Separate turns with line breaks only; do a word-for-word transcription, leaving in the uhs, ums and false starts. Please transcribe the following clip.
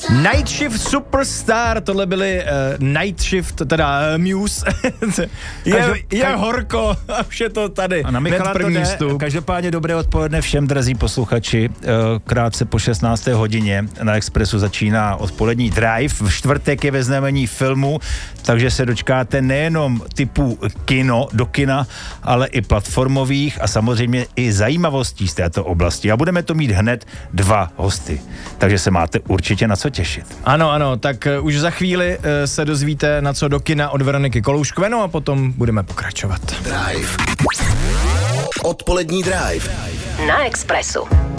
Night Shift Superstar, tohle byly uh, Night Shift, teda uh, Muse. je, Každop, je horko a už je to tady.
A na Michala to jde. Každopádně dobré odpoledne všem, drazí posluchači. Krátce po šestnácté hodině na Expressu začíná odpolední drive. V čtvrtek je ve znamení filmu, takže se dočkáte nejenom typu kino, do kina, ale i platformových a samozřejmě i zajímavostí z této oblasti. A budeme to mít hned dva hosty. Takže se máte určitě na co těšit.
Ano, ano, tak uh, už za chvíli uh, se dozvíte na co do kina od Veroniky Kolouškové, no a potom budeme pokračovat.
Drive. Odpolední drive.
Na Expressu.